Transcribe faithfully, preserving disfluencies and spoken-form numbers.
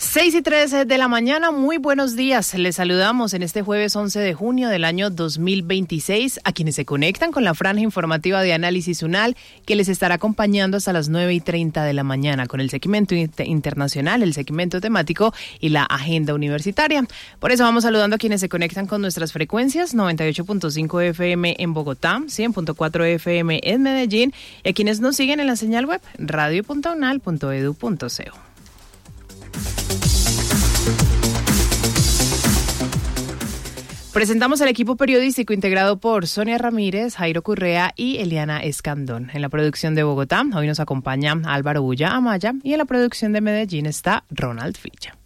seis y tres de la mañana, muy buenos días. Les saludamos en este jueves once de junio del año dos mil veintiséis a quienes se conectan con la franja informativa de Análisis UNAL, que les estará acompañando hasta las nueve y treinta de la mañana con el segmento internacional, el segmento temático y la agenda universitaria. Por eso vamos saludando a quienes se conectan con nuestras frecuencias noventa y ocho punto cinco F M en Bogotá, cien punto cuatro F M en Medellín y a quienes nos siguen en la señal web radio punto unal punto edu punto co. Presentamos el equipo periodístico integrado por Sonia Ramírez, Jairo Correa y Eliana Escandón. En la producción de Bogotá, hoy nos acompaña Álvaro Bulla Amaya y en la producción de Medellín está Ronald Villa.